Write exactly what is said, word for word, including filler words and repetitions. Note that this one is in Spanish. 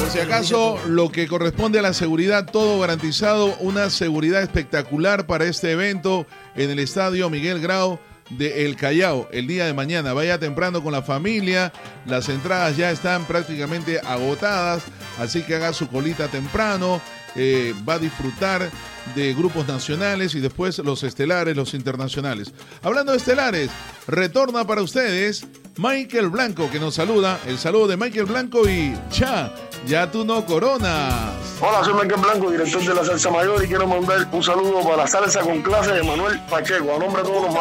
Por si acaso, lo que corresponde a la seguridad, todo garantizado, una seguridad espectacular para este evento en el Estadio Miguel Grau de El Callao el día de mañana. Vaya temprano con la familia, las entradas ya están prácticamente agotadas, así que haga su colita temprano, eh, va a disfrutar de grupos nacionales y después los estelares, los internacionales. Hablando de estelares, retorna para ustedes Michael Blanco, que nos saluda. El saludo de Michael Blanco y cha, ya tú no coronas. Hola, soy Michael Blanco, director de la Salsa Mayor, y quiero mandar un saludo para la salsa con clase de Manuel Pacheco, a nombre de todos los